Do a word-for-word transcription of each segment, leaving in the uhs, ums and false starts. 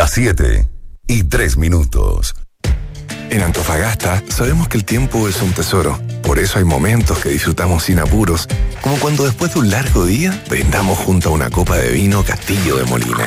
Las siete y tres minutos. En Antofagasta sabemos que el tiempo es un tesoro. Por eso hay momentos que disfrutamos sin apuros, como cuando después de un largo día brindamos junto a una copa de vino Castillo de Molina.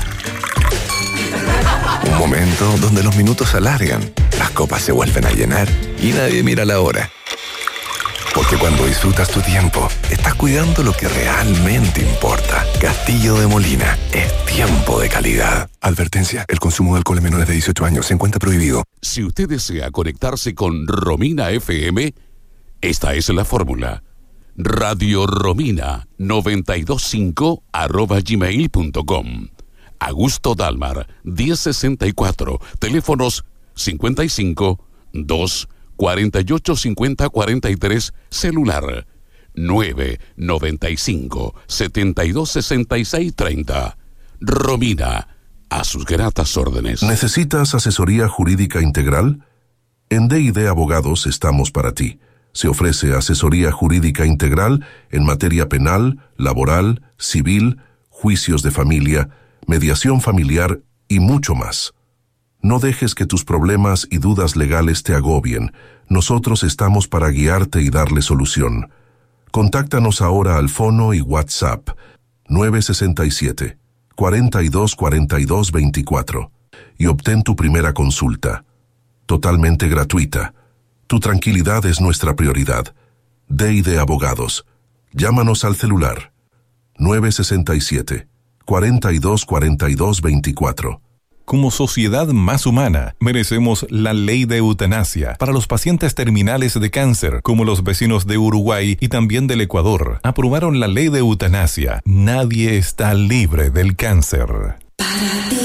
Un momento donde los minutos se alargan, las copas se vuelven a llenar y nadie mira la hora. Porque cuando disfrutas tu tiempo, estás cuidando lo que realmente importa. Castillo de Molina, es tiempo de calidad. Advertencia, el consumo de alcohol en menores de dieciocho años se encuentra prohibido. Si usted desea conectarse con Romina F M, esta es la fórmula. Radio Romina noventa y dos punto cinco arroba gmail punto com. Augusto Dalmar, diez sesenta y cuatro, teléfonos cincuenta y cinco, dos, cuarenta y ocho, cincuenta, cuarenta y tres, celular nueve noventa y cinco, setenta y dos, sesenta y seis, treinta. Romina, a sus gratas órdenes. ¿Necesitas asesoría jurídica integral? En D y D Abogados estamos para ti. Se ofrece asesoría jurídica integral en materia penal, laboral, civil, juicios de familia, mediación familiar y mucho más. No dejes que tus problemas y dudas legales te agobien. Nosotros estamos para guiarte y darle solución. Contáctanos ahora al fono y WhatsApp nueve sesenta y siete, cuarenta y dos, cuarenta y dos, veinticuatro y obtén tu primera consulta. Totalmente gratuita. Tu tranquilidad es nuestra prioridad. D y D Abogados. Llámanos al celular nueve sesenta y siete, cuarenta y dos, cuarenta y dos, veinticuatro. Como sociedad más humana, merecemos la ley de eutanasia para los pacientes terminales de cáncer, como los vecinos de Uruguay y también del Ecuador. Aprobaron la ley de eutanasia. Nadie está libre del cáncer.